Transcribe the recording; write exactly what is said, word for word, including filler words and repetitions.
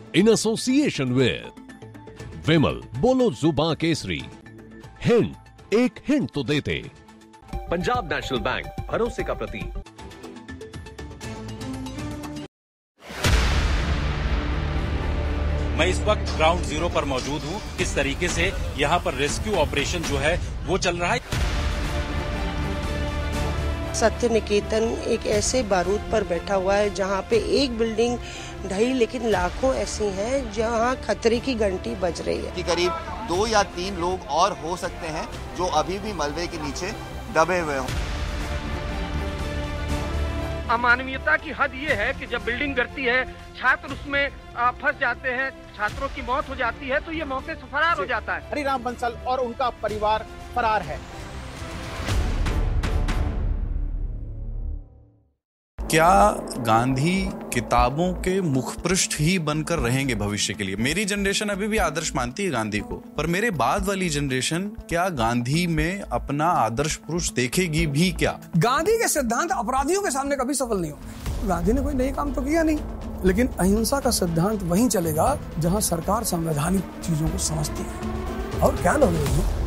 in association with विमल, बोलो जुबां Kesari. Hint, एक hint तो देते। पंजाब नेशनल बैंक, भरोसे का प्रतीक। मैं इस वक्त ग्राउंड जीरो पर मौजूद हूं। किस तरीके से यहां पर रेस्क्यू ऑपरेशन जो है वो चल रहा है। सत्य निकेतन एक ऐसे बारूद पर बैठा हुआ है जहां पे एक बिल्डिंग ढही, लेकिन लाखों ऐसी हैं जहां खतरे की घंटी बज रही है। कि करीब दो या तीन लोग और हो सकते हैं जो अभी भी मलबे के नीचे दबे हुए हों। अमानवीयता की हद ये है कि जब बिल्डिंग गिरती है, छात्र उसमें फंस जाते हैं, छात्रों की मौत हो जाती है, तो ये मौके से फरार हो जाता है। हरिराम बंसल और उनका परिवार फरार है। क्या गांधी किताबों के मुखपृष्ठ ही बनकर रहेंगे भविष्य के लिए? मेरी जनरेशन अभी भी आदर्श मानती है गांधी को, पर मेरे बाद वाली जनरेशन क्या गांधी में अपना आदर्श पुरुष देखेगी भी क्या? गांधी के सिद्धांत अपराधियों के सामने कभी सफल नहीं होंगे। गांधी ने कोई नई काम तो किया नहीं, लेकिन अहिंसा का सिद्धांत वहीं चलेगा जहां सरकार संवैधानिक चीजों को समझती है। और क्या लोग